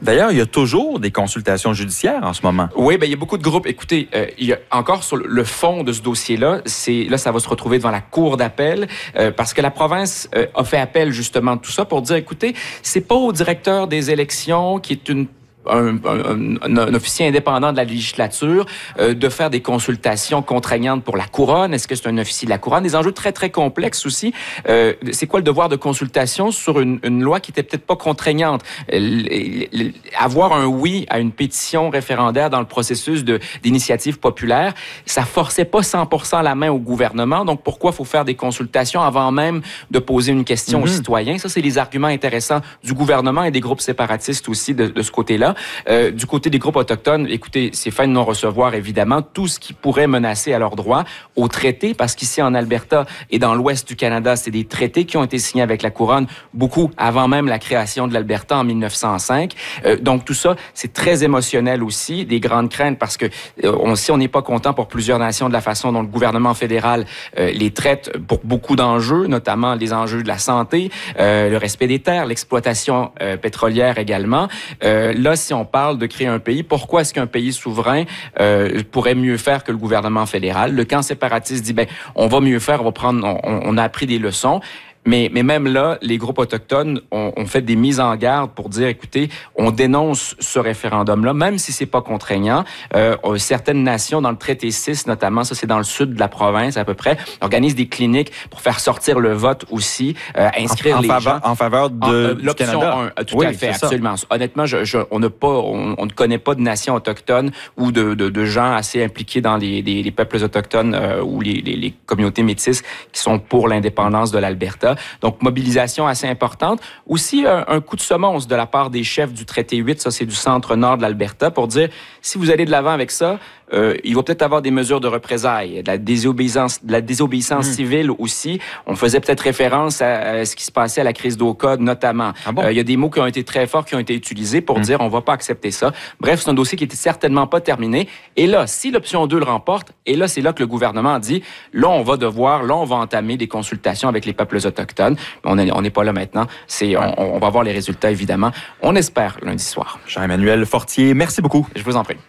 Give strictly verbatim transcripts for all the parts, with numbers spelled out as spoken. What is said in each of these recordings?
D'ailleurs, il y a toujours des consultations judiciaires en ce moment. Oui, bien, il y a beaucoup de groupes. Écoutez, euh, il y a encore sur le fond de ce dossier-là, c'est là, ça va se retrouver devant la cour d'appel euh, parce que la province euh, a fait appel justement de tout ça pour dire, écoutez, c'est pas au directeur des élections qui est une Un, un, un, un officier indépendant de la législature, euh, de faire des consultations contraignantes pour la couronne. Est-ce que c'est un officier de la couronne? Des enjeux très, très complexes aussi. Euh, c'est quoi le devoir de consultation sur une, une loi qui était peut-être pas contraignante? Euh, avoir un oui à une pétition référendaire dans le processus de, d'initiative populaire, ça forçait pas cent pour cent la main au gouvernement. Donc, pourquoi faut faire des consultations avant même de poser une question mm-hmm. aux citoyens? Ça, c'est les arguments intéressants du gouvernement et des groupes séparatistes aussi de, de ce côté-là. Euh, du côté des groupes autochtones, écoutez, c'est fin de non-recevoir, évidemment, tout ce qui pourrait menacer à leurs droits au traité, parce qu'ici, en Alberta et dans l'ouest du Canada, c'est des traités qui ont été signés avec la Couronne, beaucoup avant même la création de l'Alberta en mille neuf cent cinq. Euh, donc, tout ça, c'est très émotionnel aussi, des grandes craintes, parce que euh, on sait, on n'est pas content pour plusieurs nations de la façon dont le gouvernement fédéral euh, les traite pour beaucoup d'enjeux, notamment les enjeux de la santé, euh, le respect des terres, l'exploitation euh, pétrolière également. Euh, là, si on parle de créer un pays, pourquoi est-ce qu'un pays souverain euh, pourrait mieux faire que le gouvernement fédéral? Le camp séparatiste dit, ben, on va mieux faire, on va prendre, on, on a appris des leçons. Mais, mais même là, les groupes autochtones ont, ont fait des mises en garde pour dire, écoutez, on dénonce ce référendum-là, même si c'est pas contraignant. Euh, certaines nations, dans le traité six notamment, ça c'est dans le sud de la province à peu près, organisent des cliniques pour faire sortir le vote aussi, euh, inscrire en, en les faveur, gens. En faveur de, en, euh, du Canada. un, tout oui, à fait, absolument. Ça. Honnêtement, je, je, on n'a pas, on, on ne connaît pas de nations autochtones ou de, de, de gens assez impliqués dans les, les, les peuples autochtones euh, ou les, les, les communautés métisses qui sont pour l'indépendance de l'Alberta. Donc, mobilisation assez importante. Aussi, un, un coup de semonce de la part des chefs du traité huit, ça c'est du centre-nord de l'Alberta, pour dire, si vous allez de l'avant avec ça, euh, il va peut-être avoir des mesures de représailles, de la désobéissance, de la désobéissance mmh. civile aussi. On faisait peut-être référence à, à ce qui se passait à la crise d'O-Code notamment. Ah bon? euh, il y a des mots qui ont été très forts, qui ont été utilisés pour mmh. dire, on va pas accepter ça. Bref, c'est un dossier qui était certainement pas terminé. Et là, si l'option deux le remporte, et là, c'est là que le gouvernement dit, là, on va devoir, là, on va entamer des consultations avec les peuples autochtones. On n'est on n'est pas là maintenant. C'est, on, on va voir les résultats, évidemment. On espère lundi soir. Jean-Emmanuel Fortier, merci beaucoup. Je vous en prie.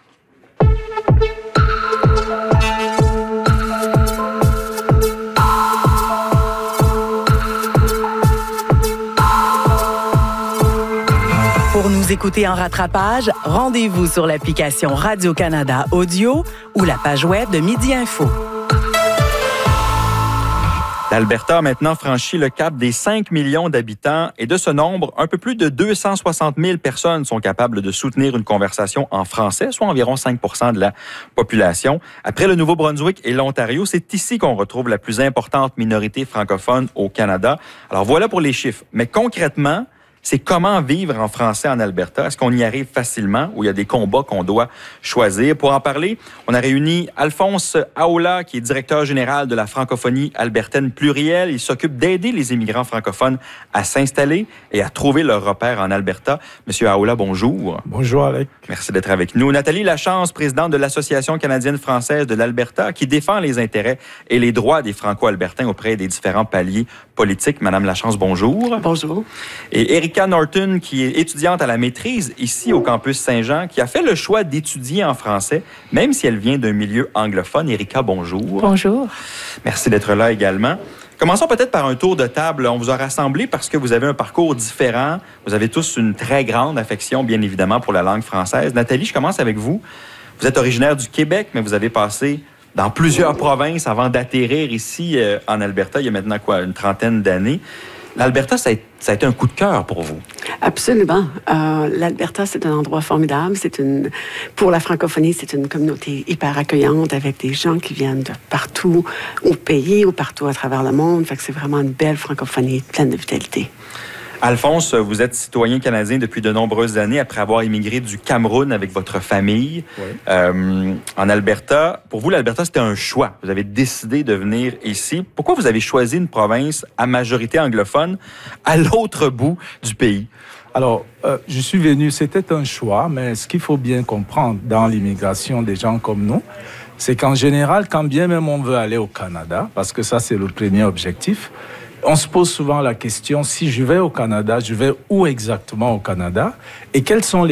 Pour nous écouter en rattrapage, rendez-vous sur l'application Radio-Canada Audio ou la page web de Midi Info. L'Alberta a maintenant franchi le cap des cinq millions d'habitants et de ce nombre, un peu plus de deux cent soixante mille personnes sont capables de soutenir une conversation en français, soit environ cinq pour cent de la population. Après le Nouveau-Brunswick et l'Ontario, c'est ici qu'on retrouve la plus importante minorité francophone au Canada. Alors voilà pour les chiffres. Mais concrètement, c'est comment vivre en français en Alberta. Est-ce qu'on y arrive facilement ou il y a des combats qu'on doit choisir? Pour en parler, on a réuni Alphonse Aoula, qui est directeur général de la francophonie albertaine plurielle. Il s'occupe d'aider les immigrants francophones à s'installer et à trouver leur repère en Alberta. Monsieur Aoula, bonjour. Bonjour, Alec. Merci d'être avec nous. Nathalie Lachance, présidente de l'Association canadienne-française de l'Alberta, qui défend les intérêts et les droits des Franco-albertains auprès des différents paliers politiques. Madame Lachance, bonjour. Bonjour. Et Erika Norton, qui est étudiante à la maîtrise ici au campus Saint-Jean, qui a fait le choix d'étudier en français, même si elle vient d'un milieu anglophone. Erika, bonjour. Bonjour. Merci d'être là également. Commençons peut-être par un tour de table. On vous a rassemblés parce que vous avez un parcours différent. Vous avez tous une très grande affection, bien évidemment, pour la langue française. Nathalie, je commence avec vous. Vous êtes originaire du Québec, mais vous avez passé dans plusieurs provinces avant d'atterrir ici euh, en Alberta, il y a maintenant quoi, une trentaine d'années. L'Alberta, ça a, ça a été un coup de cœur pour vous. Absolument. Euh, L'Alberta, c'est un endroit formidable. C'est une, pour la francophonie, c'est une communauté hyper accueillante avec des gens qui viennent de partout au pays ou partout à travers le monde. Fait que c'est vraiment une belle francophonie pleine de vitalité. Alphonse, vous êtes citoyen canadien depuis de nombreuses années après avoir immigré du Cameroun avec votre famille oui. euh, en Alberta. Pour vous, l'Alberta, c'était un choix. Vous avez décidé de venir ici. Pourquoi vous avez choisi une province à majorité anglophone à l'autre bout du pays? Alors, euh, je suis venu, c'était un choix, mais ce qu'il faut bien comprendre dans l'immigration des gens comme nous, c'est qu'en général, quand bien même on veut aller au Canada, parce que ça, c'est le premier objectif, on se pose souvent la question, si je vais au Canada, je vais où exactement au Canada et quels sont les